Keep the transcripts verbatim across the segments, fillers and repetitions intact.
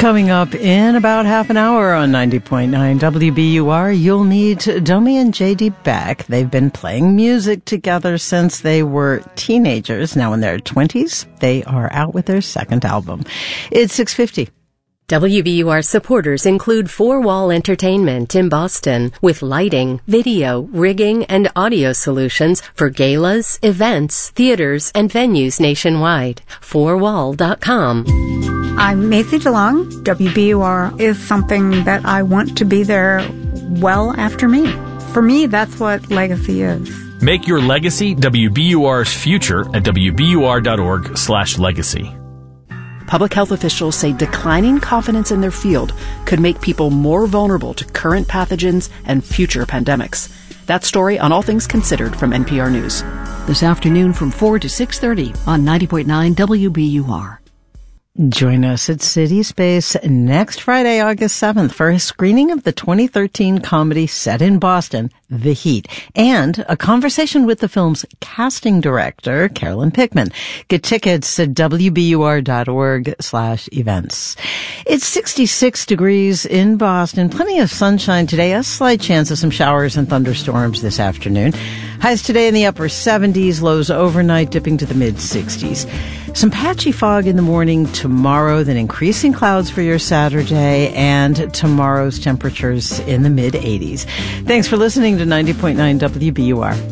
Coming up in about half an hour on ninety point nine W B U R, you'll meet Domi and J D Beck. They've been playing music together since they were teenagers. Now in their twenties, they are out with their second album. It's six fifty. W B U R supporters include Four Wall Entertainment in Boston with lighting, video, rigging, and audio solutions for galas, events, theaters, and venues nationwide. four wall dot com. I'm Macy DeLong. W B U R is something that I want to be there well after me. For me, that's what legacy is. Make your legacy W B U R's future at W B U R dot org slash legacy. Public health officials say declining confidence in their field could make people more vulnerable to current pathogens and future pandemics. That story on All Things Considered from N P R News. This afternoon from four to six thirty on ninety point nine W B U R. Join us at City Space next Friday, August seventh, for a screening of the twenty thirteen comedy set in Boston, The Heat, and a conversation with the film's casting director, Carolyn Pickman. Get tickets at W B U R dot org slash events. It's sixty-six degrees in Boston. Plenty of sunshine today. A slight chance of some showers and thunderstorms this afternoon. Highs today in the upper seventies, lows overnight dipping to the mid-sixties. Some patchy fog in the morning tomorrow, then increasing clouds for your Saturday, and tomorrow's temperatures in the mid-eighties. Thanks for listening to ninety point nine W B U R.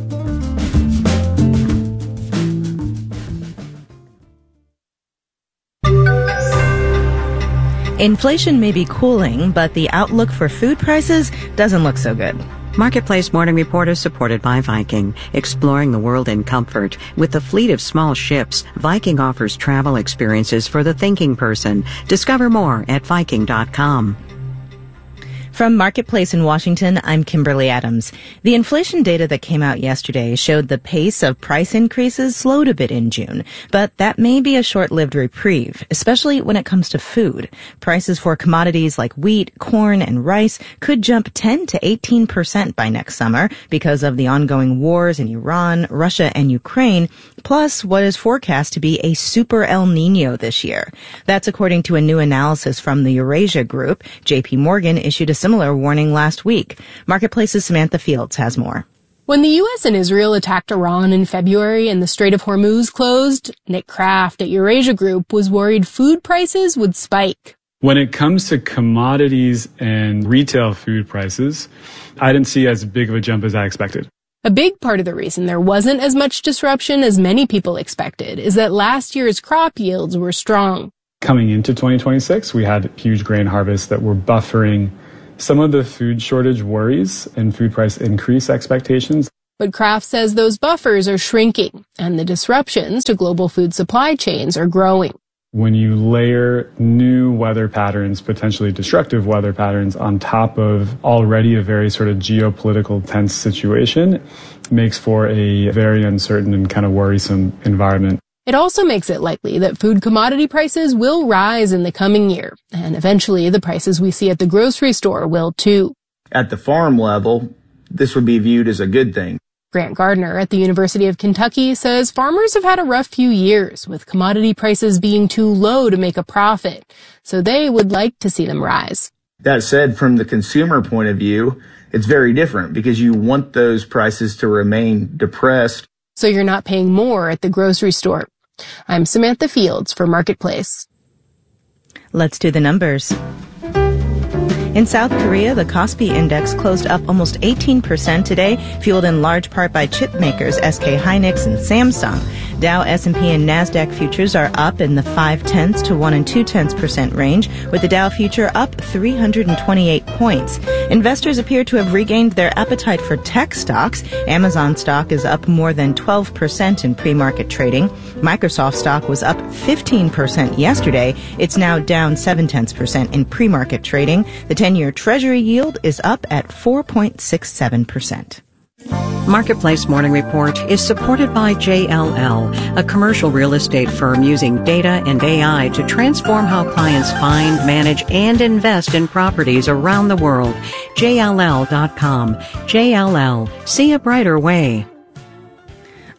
Inflation may be cooling, but the outlook for food prices doesn't look so good. Marketplace Morning Report is supported by Viking, exploring the world in comfort. With a fleet of small ships, Viking offers travel experiences for the thinking person. Discover more at Viking dot com. From Marketplace in Washington, I'm Kimberly Adams. The inflation data that came out yesterday showed the pace of price increases slowed a bit in June, but that may be a short-lived reprieve, especially when it comes to food. Prices for commodities like wheat, corn, and rice could jump ten to eighteen percent by next summer because of the ongoing wars in Iran, Russia, and Ukraine, plus what is forecast to be a super El Nino this year. That's according to a new analysis from the Eurasia Group. J P Morgan issued a similar warning last week. Marketplace's Samantha Fields has more. When the U S and Israel attacked Iran in February and the Strait of Hormuz closed, Nick Kraft at Eurasia Group was worried food prices would spike. When it comes to commodities and retail food prices, I didn't see as big of a jump as I expected. A big part of the reason there wasn't as much disruption as many people expected is that last year's crop yields were strong. Coming into twenty twenty-six, we had huge grain harvests that were buffering some of the food shortage worries and food price increase expectations. But Kraft says those buffers are shrinking and the disruptions to global food supply chains are growing. When you layer new weather patterns, potentially destructive weather patterns, on top of already a very sort of geopolitical tense situation, it makes for a very uncertain and kind of worrisome environment. It also makes it likely that food commodity prices will rise in the coming year, and eventually the prices we see at the grocery store will too. At the farm level, this would be viewed as a good thing. Grant Gardner at the University of Kentucky says farmers have had a rough few years, with commodity prices being too low to make a profit, so they would like to see them rise. That said, from the consumer point of view, it's very different because you want those prices to remain depressed. So you're not paying more at the grocery store. I'm Samantha Fields for Marketplace. Let's do the numbers. In South Korea, the Kospi Index closed up almost eighteen percent today, fueled in large part by chip makers S K Hynix and Samsung. Dow, S and P, and NASDAQ futures are up in the five tenths to one and two tenths percent range, with the Dow future up three hundred twenty-eight points. Investors appear to have regained their appetite for tech stocks. Amazon stock is up more than twelve percent in pre-market trading. Microsoft stock was up fifteen percent yesterday. It's now down seven tenths percent in pre-market trading. The ten-year Treasury yield is up at four point six seven percent. Marketplace Morning Report is supported by J L L, a commercial real estate firm using data and A I to transform how clients find, manage, and invest in properties around the world. J L L dot com. J L L. See a brighter way.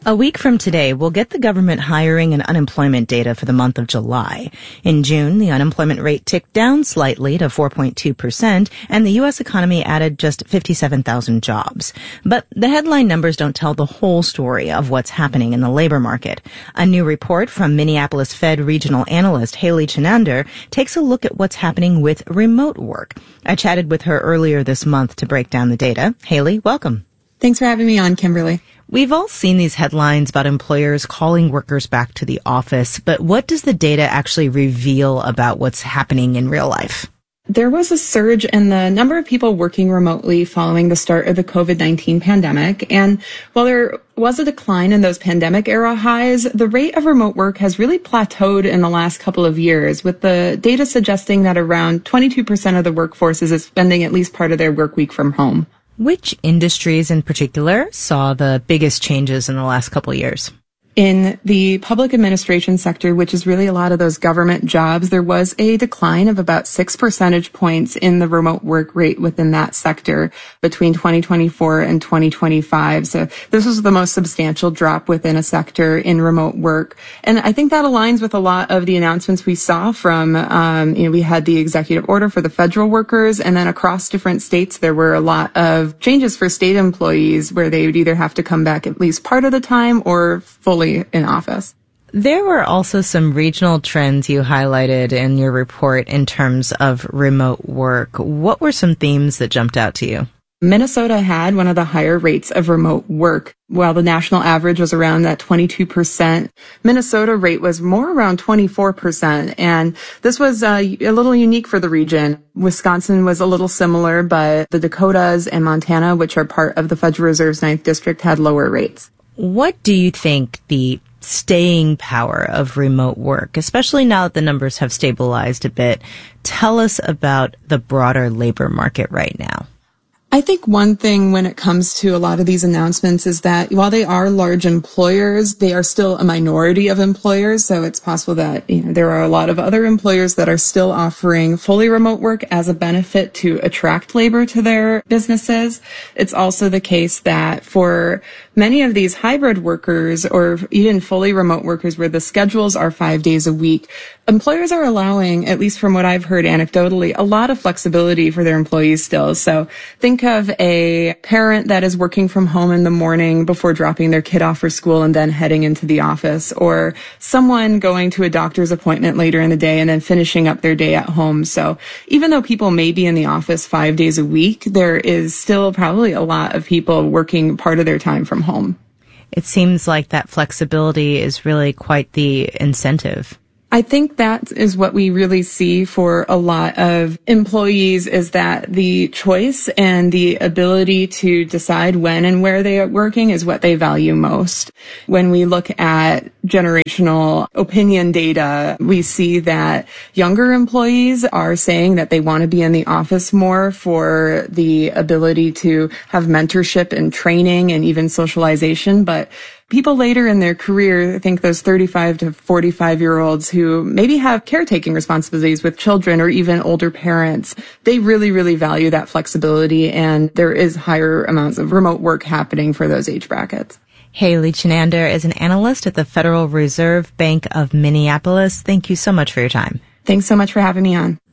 A week from today, we'll get the government hiring and unemployment data for the month of July. In June, the unemployment rate ticked down slightly to four point two percent, and the U S economy added just fifty-seven thousand jobs. But the headline numbers don't tell the whole story of what's happening in the labor market. A new report from Minneapolis Fed regional analyst Haley Chinander takes a look at what's happening with remote work. I chatted with her earlier this month to break down the data. Haley, welcome. Thanks for having me on, Kimberly. We've all seen these headlines about employers calling workers back to the office, but what does the data actually reveal about what's happening in real life? There was a surge in the number of people working remotely following the start of the covid nineteen pandemic. And while there was a decline in those pandemic era highs, the rate of remote work has really plateaued in the last couple of years, with the data suggesting that around twenty-two percent of the workforce is spending at least part of their work week from home. Which industries in particular saw the biggest changes in the last couple of years? In the public administration sector, which is really a lot of those government jobs, there was a decline of about six percentage points in the remote work rate within that sector between twenty twenty-four and twenty twenty-five. So this was the most substantial drop within a sector in remote work. And I think that aligns with a lot of the announcements we saw from, um, you know, we had the executive order for the federal workers, and then across different states, there were a lot of changes for state employees where they would either have to come back at least part of the time or fully in office. There were also some regional trends you highlighted in your report in terms of remote work. What were some themes that jumped out to you? Minnesota had one of the higher rates of remote work. While the national average was around that twenty-two percent, Minnesota rate was more around twenty-four percent. And this was uh, a little unique for the region. Wisconsin was a little similar, but the Dakotas and Montana, which are part of the Federal Reserve's ninth District, had lower rates. What do you think the staying power of remote work, especially now that the numbers have stabilized a bit, tell us about the broader labor market right now? I think one thing when it comes to a lot of these announcements is that while they are large employers, they are still a minority of employers. So it's possible that, you know, there are a lot of other employers that are still offering fully remote work as a benefit to attract labor to their businesses. It's also the case that for many of these hybrid workers or even fully remote workers where the schedules are five days a week, employers are allowing, at least from what I've heard anecdotally, a lot of flexibility for their employees still. So think of a parent that is working from home in the morning before dropping their kid off for school and then heading into the office, or someone going to a doctor's appointment later in the day and then finishing up their day at home. So even though people may be in the office five days a week, there is still probably a lot of people working part of their time from home. It seems like that flexibility is really quite the incentive. I think that is what we really see for a lot of employees, is that the choice and the ability to decide when and where they are working is what they value most. When we look at generational opinion data, we see that younger employees are saying that they want to be in the office more for the ability to have mentorship and training and even socialization, but people later in their career, I think those thirty-five to forty-five year olds who maybe have caretaking responsibilities with children or even older parents, they really, really value that flexibility, and there is higher amounts of remote work happening for those age brackets. Haley Chinander is an analyst at the Federal Reserve Bank of Minneapolis. Thank you so much for your time. Thanks so much for having me on.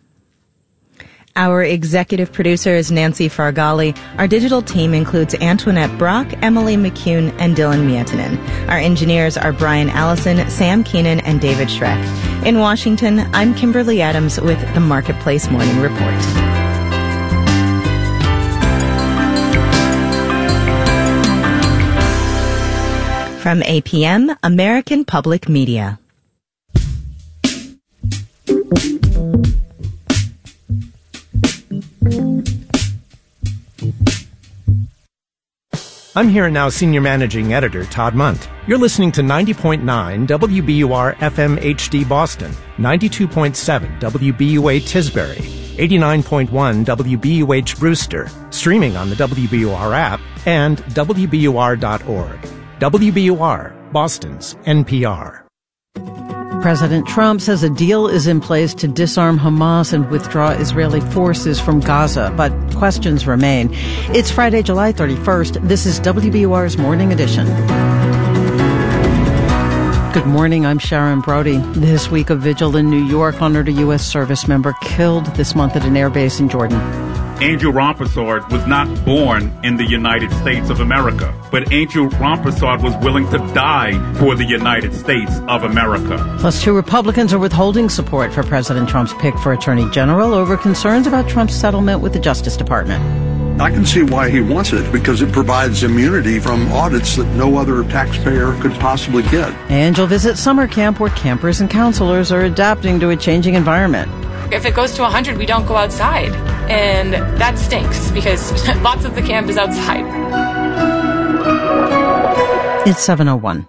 Our executive producer is Nancy Fargali. Our digital team includes Antoinette Brock, Emily McCune, and Dylan Mietinen. Our engineers are Brian Allison, Sam Keenan, and David Schreck. In Washington, I'm Kimberly Adams with the Marketplace Morning Report. From A P M, American Public Media. I'm here and now Senior Managing Editor Todd Munt. You're listening to ninety point nine W B U R F M H D Boston, ninety-two point seven W B U A Tisbury, eighty-nine point one W B U H Brewster, streaming on the W B U R app, and W B U R dot org. W B U R, Boston's N P R. President Trump says a deal is in place to disarm Hamas and withdraw Israeli forces from Gaza, but questions remain. It's Friday, July thirty-first. This is W B U R's Morning Edition. Good morning, I'm Sharon Brody. This week, a vigil in New York honored a U S service member killed this month at an airbase in Jordan. Angel Rampersad was not born in the United States of America, but Angel Rampersad was willing to die for the United States of America. Plus, two Republicans are withholding support for President Trump's pick for Attorney General over concerns about Trump's settlement with the Justice Department. I can see why he wants it, because it provides immunity from audits that no other taxpayer could possibly get. And you'll visit summer camp where campers and counselors are adapting to a changing environment. If it goes to one hundred, we don't go outside. And that stinks because lots of the camp is outside. It's seven oh one.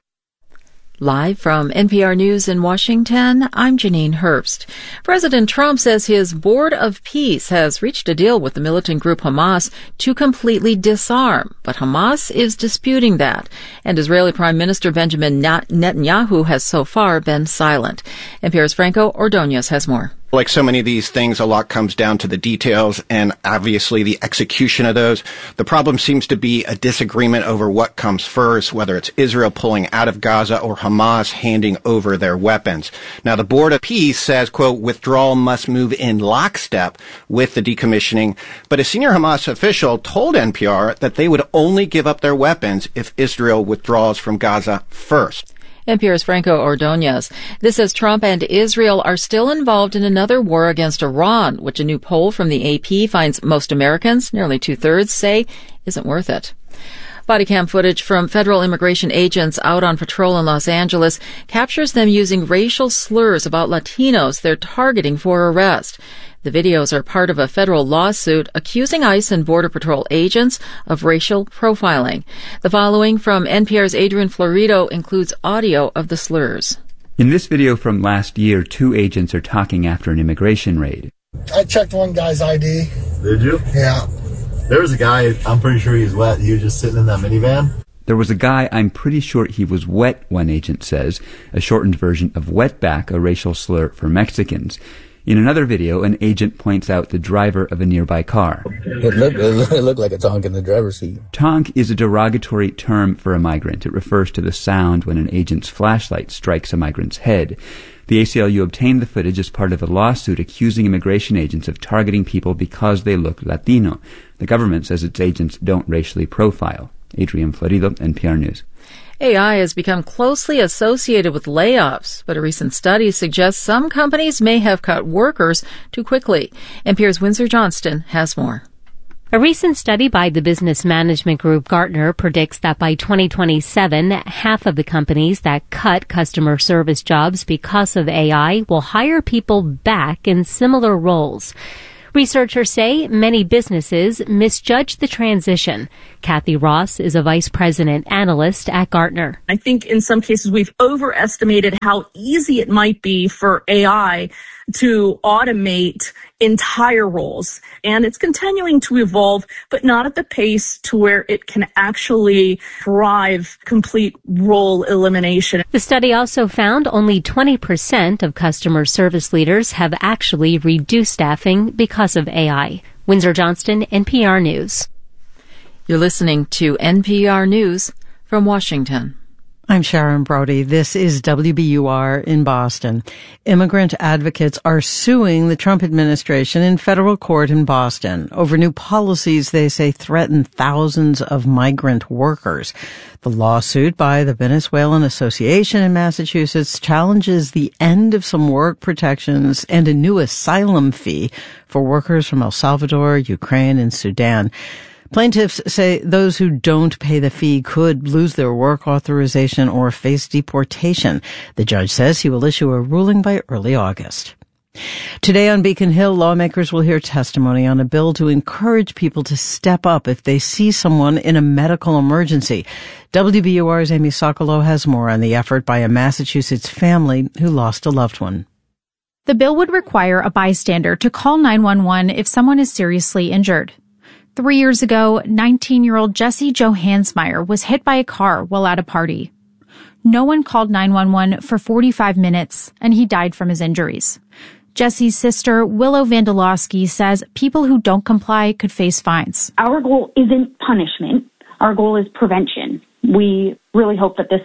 Live from N P R News in Washington, I'm Janine Herbst. President Trump says his Board of Peace has reached a deal with the militant group Hamas to completely disarm, but Hamas is disputing that, and Israeli Prime Minister Benjamin Netanyahu has so far been silent. N P R's Franco Ordonez has more. Like so many of these things, a lot comes down to the details and obviously the execution of those. The problem seems to be a disagreement over what comes first, whether it's Israel pulling out of Gaza or Hamas handing over their weapons. Now, the Board of Peace says, quote, withdrawal must move in lockstep with the decommissioning. But a senior Hamas official told N P R that they would only give up their weapons if Israel withdraws from Gaza first. N P R's Franco Ordonez. This as Trump and Israel are still involved in another war against Iran, which a new poll from the A P finds most Americans, nearly two-thirds, say isn't worth it. Body cam footage from federal immigration agents out on patrol in Los Angeles captures them using racial slurs about Latinos they're targeting for arrest. The videos are part of a federal lawsuit accusing ICE and Border Patrol agents of racial profiling. The following from N P R's Adrian Florido includes audio of the slurs. In this video from last year, two agents are talking after an immigration raid. I checked one guy's I D. Did you? Yeah. There was a guy, I'm pretty sure he's wet. He was just sitting in that minivan. There was a guy, I'm pretty sure he was wet, one agent says, a shortened version of wetback, a racial slur for Mexicans. In another video, an agent points out the driver of a nearby car. It looked, it looked like a tonk in the driver's seat. Tonk is a derogatory term for a migrant. It refers to the sound when an agent's flashlight strikes a migrant's head. The A C L U obtained the footage as part of a lawsuit accusing immigration agents of targeting people because they look Latino. The government says its agents don't racially profile. Adrian Florido, N P R News. A I has become closely associated with layoffs, but a recent study suggests some companies may have cut workers too quickly. N P R's Windsor Johnston has more. A recent study by the business management group Gartner predicts that by twenty twenty-seven, half of the companies that cut customer service jobs because of A I will hire people back in similar roles. Researchers say many businesses misjudge the transition. Kathy Ross is a vice president analyst at Gartner. I think in some cases we've overestimated how easy it might be for A I to automate entire roles. And it's continuing to evolve, but not at the pace to where it can actually drive complete role elimination. The study also found only twenty percent of customer service leaders have actually reduced staffing because of A I. Windsor Johnston, N P R News. You're listening to N P R News from Washington. I'm Sharon Brody. This is W B U R in Boston. Immigrant advocates are suing the Trump administration in federal court in Boston over new policies they say threaten thousands of migrant workers. The lawsuit by the Venezuelan Association in Massachusetts challenges the end of some work protections and a new asylum fee for workers from El Salvador, Ukraine, and Sudan. Plaintiffs say those who don't pay the fee could lose their work authorization or face deportation. The judge says he will issue a ruling by early August. Today on Beacon Hill, lawmakers will hear testimony on a bill to encourage people to step up if they see someone in a medical emergency. W B U R's Amy Sokolow has more on the effort by a Massachusetts family who lost a loved one. The bill would require a bystander to call nine one one if someone is seriously injured. Three years ago, nineteen-year-old Jesse Joe Hansmeyer was hit by a car while at a party. No one called nine one one for forty-five minutes, and he died from his injuries. Jesse's sister, Willow Vandalowski, says people who don't comply could face fines. Our goal isn't punishment. Our goal is prevention. We really hope that this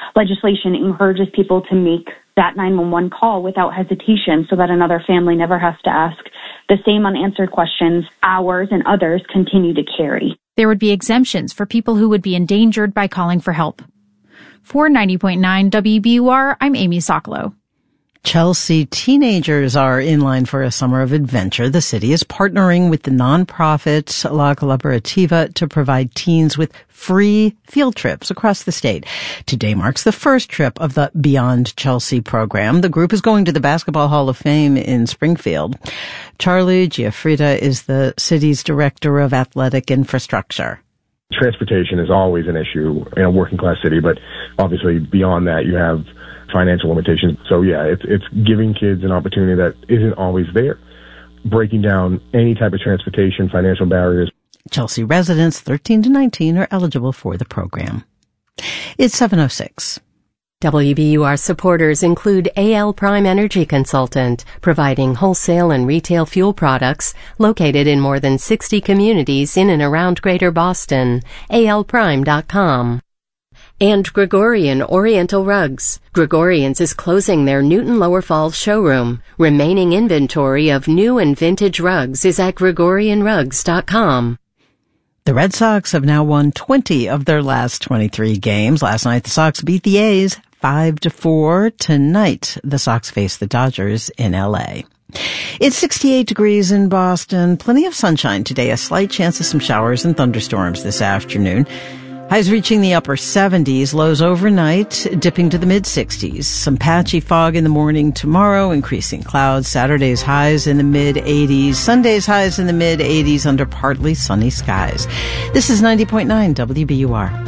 legislation encourages people to make that nine one one call without hesitation so that another family never has to ask the same unanswered questions ours and others continue to carry. There would be exemptions for people who would be endangered by calling for help. For ninety point nine W B U R, I'm Amy Sokolow. Chelsea teenagers are in line for a summer of adventure. The city is partnering with the nonprofit La Colaborativa to provide teens with free field trips across the state. Today marks the first trip of the Beyond Chelsea program. The group is going to the Basketball Hall of Fame in Springfield. Charlie Giaffrida is the city's director of athletic infrastructure. Transportation is always an issue in a working class city, but obviously beyond that you have financial limitations. So yeah, it's it's giving kids an opportunity that isn't always there. Breaking down any type of transportation, financial barriers. Chelsea residents thirteen to nineteen are eligible for the program. It's seven oh six. W B U R supporters include A L Prime Energy Consultant, providing wholesale and retail fuel products, located in more than sixty communities in and around Greater Boston. A L prime dot com. And Gregorian Oriental Rugs. Gregorian's is closing their Newton Lower Falls showroom. Remaining inventory of new and vintage rugs is at Gregorian Rugs dot com. The Red Sox have now won twenty of their last twenty-three games. Last night, the Sox beat the A's five to four. Tonight, the Sox face the Dodgers in L A. It's sixty-eight degrees in Boston. Plenty of sunshine today. A slight chance of some showers and thunderstorms this afternoon. Highs reaching the upper seventies, lows overnight, dipping to the mid-sixties. Some patchy fog in the morning tomorrow, increasing clouds. Saturday's highs in the mid-eighties. Sunday's highs in the mid-eighties under partly sunny skies. This is ninety point nine W B U R.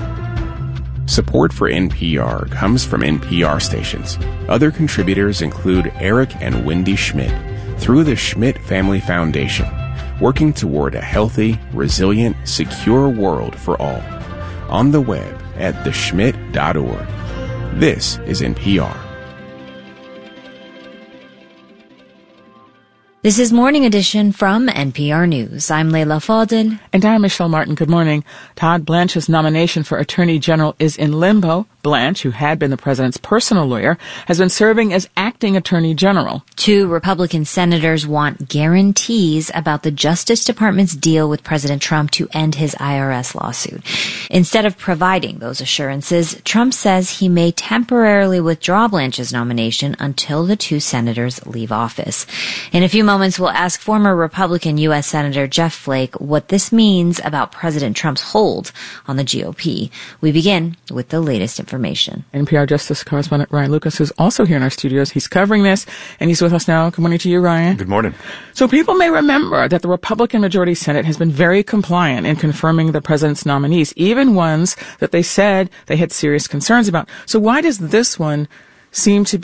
Support for N P R comes from N P R stations. Other contributors include Eric and Wendy Schmidt through the Schmidt Family Foundation, working toward a healthy, resilient, secure world for all. On the web at the schmidt dot org. This is N P R. This is Morning Edition from N P R News. I'm Leila Fadel. And I'm Michelle Martin. Good morning. Todd Blanche's nomination for Attorney General is in limbo. Blanche, who had been the president's personal lawyer, has been serving as acting Attorney General. Two Republican senators want guarantees about the Justice Department's deal with President Trump to end his I R S lawsuit. Instead of providing those assurances, Trump says he may temporarily withdraw Blanche's nomination until the two senators leave office. In a few moments, we'll ask former Republican U S Senator Jeff Flake what this means about President Trump's hold on the G O P. We begin with the latest information. Information. N P R Justice Correspondent Ryan Lucas, who's also here in our studios. He's covering this, and he's with us now. Good morning to you, Ryan. Good morning. So people may remember that the Republican majority Senate has been very compliant in confirming the president's nominees, even ones that they said they had serious concerns about. So why does this one seem to be